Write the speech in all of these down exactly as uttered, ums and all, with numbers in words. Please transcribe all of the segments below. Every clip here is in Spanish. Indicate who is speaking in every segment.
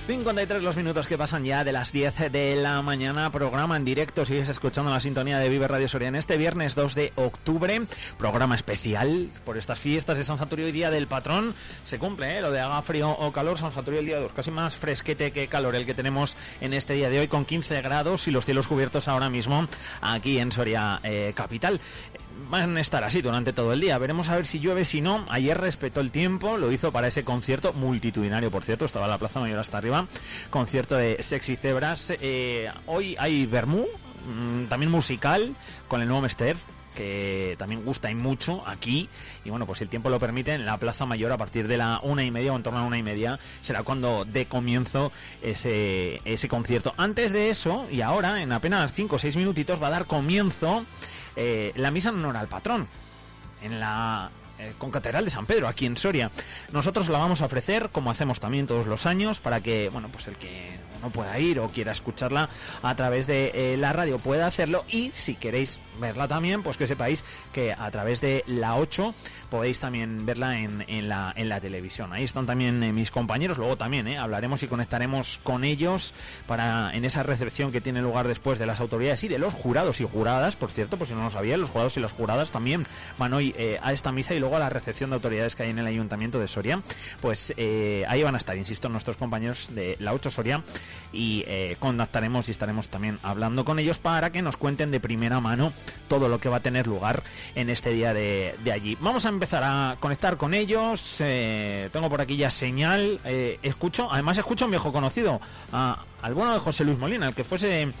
Speaker 1: cincuenta y tres los minutos que pasan ya de las diez de la mañana. Programa en directo, sigues escuchando la sintonía de Vive Radio Soria en este viernes dos de octubre. Programa especial por estas fiestas de San Saturio y Día del Patrón. Se cumple, ¿eh? Lo de haga frío o calor, San Saturio el día dos. Casi más fresquete que calor el que tenemos en este día de hoy, con quince grados y los cielos cubiertos ahora mismo aquí en Soria eh, capital. Van a estar así durante todo el día. Veremos a ver si llueve, si no. Ayer respetó el tiempo, lo hizo para ese concierto multitudinario, por cierto, estaba en la Plaza Mayor hasta arriba, concierto de Sexy Zebras. Eh, hoy hay vermú, mmm, también musical, con el nuevo Mester, que también gusta y mucho aquí, y bueno, pues si el tiempo lo permite, en la Plaza Mayor a partir de la una y media o en torno a una y media será cuando dé comienzo ese, ese concierto. Antes de eso, y ahora en apenas cinco o seis minutitos, va a dar comienzo eh, la misa en honor al patrón en la eh, concatedral de San Pedro, aquí en Soria. Nosotros la vamos a ofrecer, como hacemos también todos los años, para que, bueno, pues el que no pueda ir o quiera escucharla a través de eh, la radio pueda hacerlo, y si queréis verla también, pues que sepáis que a través de la ocho podéis también verla en, en la en la televisión. Ahí están también eh, mis compañeros, luego también eh, hablaremos y conectaremos con ellos para en esa recepción que tiene lugar después de las autoridades y de los jurados y juradas, por cierto, por si no lo sabían, los jurados y las juradas también van hoy eh, a esta misa y luego a la recepción de autoridades que hay en el Ayuntamiento de Soria. Pues eh, ahí van a estar, insisto, nuestros compañeros de la ocho Soria, y eh, contactaremos y estaremos también hablando con ellos para que nos cuenten de primera mano todo lo que va a tener lugar en este día de, de allí. Vamos a empezar a conectar con ellos. Eh, tengo por aquí ya señal. Eh, escucho, además escucho a un viejo conocido, a, al bueno de José Luis Molina, el que fuese el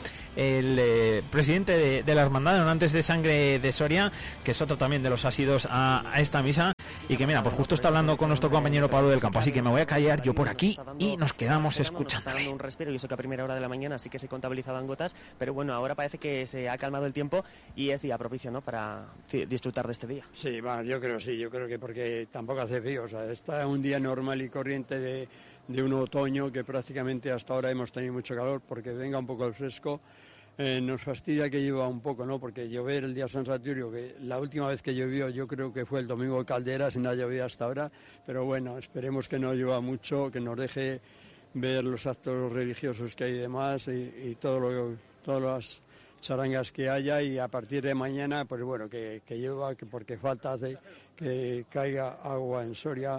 Speaker 1: eh, presidente de, de la Hermandad de Donantes de Sangre de Soria, que es otro también de los asidos a, a esta misa, y que mira, pues justo está hablando con nuestro compañero Pablo del Campo, así que me voy a callar yo por aquí y nos quedamos escuchando.
Speaker 2: Está dando un respiro, y eso que a primera hora de la mañana sí que se contabilizaban gotas, pero bueno, ahora parece que se ha calmado el tiempo y es día propicio, ¿no?, para disfrutar de este día.
Speaker 3: Sí, bueno, yo creo sí, yo creo que porque tampoco hace frío, o sea, está un día normal y corriente de, de un otoño que prácticamente hasta ahora hemos tenido mucho calor, porque venga un poco el fresco. Eh, nos fastidia que llueva un poco, ¿no?, porque llover el día San Saturio, que la última vez que llovió yo creo que fue el domingo de Calderas y no ha llovido hasta ahora, pero bueno, esperemos que no llueva mucho, que nos deje ver los actos religiosos que hay y demás, y, y todo lo, todas las charangas que haya, y a partir de mañana, pues bueno, que, que llueva, que porque falta hace que caiga agua en Soria,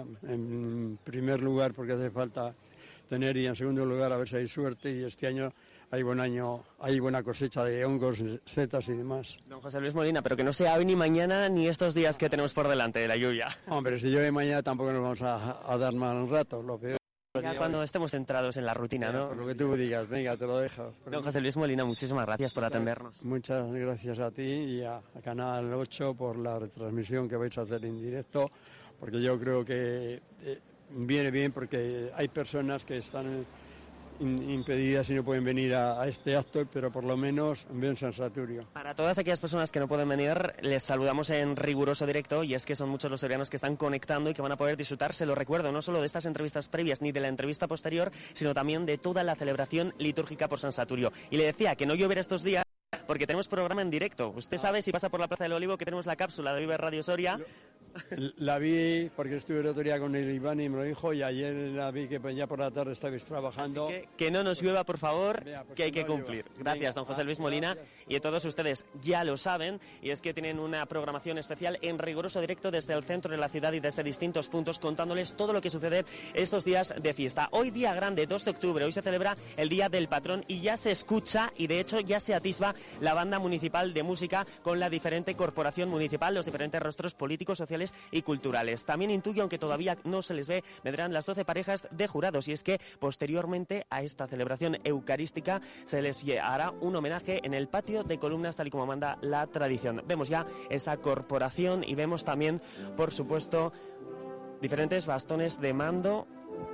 Speaker 3: en primer lugar porque hace falta tener, y en segundo lugar a ver si hay suerte, y este año hay buen año, hay buena cosecha de hongos, setas y demás.
Speaker 2: Don José Luis Molina, pero que no sea hoy ni mañana ni estos días que tenemos por delante de la lluvia.
Speaker 3: Hombre, si llueve mañana tampoco nos vamos a, a dar mal rato, lo peor.
Speaker 2: Ya cuando estemos centrados en la rutina, ¿no?
Speaker 3: Por lo que tú digas, venga, te lo dejo.
Speaker 2: Don José Luis Molina, muchísimas gracias por atendernos.
Speaker 3: Muchas gracias a ti y a, a Canal ocho por la retransmisión que vais a hacer en directo, porque yo creo que eh, viene bien, porque hay personas que están impedidas y no pueden venir a, a este acto, pero por lo menos ven San Saturio.
Speaker 2: Para todas aquellas personas que no pueden venir, les saludamos en riguroso directo, y es que son muchos los sorianos que están conectando y que van a poder disfrutar, se lo recuerdo, no solo de estas entrevistas previas ni de la entrevista posterior, sino también de toda la celebración litúrgica por San Saturio. Y le decía que no lloverá estos días porque tenemos programa en directo. Usted sabe, si pasa por la Plaza del Olivo, que tenemos la cápsula de Vive Radio Soria.
Speaker 3: La vi porque estuve el otro día con el Iván y me lo dijo, y ayer la vi que ya por la tarde estabais trabajando.
Speaker 2: Así que, que no nos llueva, por favor,
Speaker 3: Vea, pues
Speaker 2: que hay que
Speaker 3: no
Speaker 2: cumplir.
Speaker 3: llueva.
Speaker 2: Gracias,
Speaker 3: Venga,
Speaker 2: don José Luis Molina.
Speaker 3: Gracias.
Speaker 2: Y todos ustedes ya lo saben, y es que tienen una programación especial en riguroso directo desde el centro de la ciudad y desde distintos puntos, contándoles todo lo que sucede estos días de fiesta. Hoy día grande, dos de octubre, hoy se celebra el Día del Patrón, y ya se escucha, y de hecho ya se atisba la banda municipal de música con la diferente corporación municipal, los diferentes rostros políticos, sociales y culturales. También intuyo, aunque todavía no se les ve, vendrán las doce parejas de jurados, y es que posteriormente a esta celebración eucarística se les hará un homenaje en el patio de columnas, tal y como manda la tradición. Vemos ya esa corporación y vemos también, por supuesto, diferentes bastones de mando,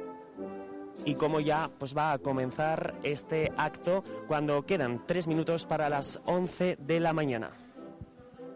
Speaker 2: y cómo ya pues va a comenzar este acto cuando quedan tres minutos para las once de la mañana.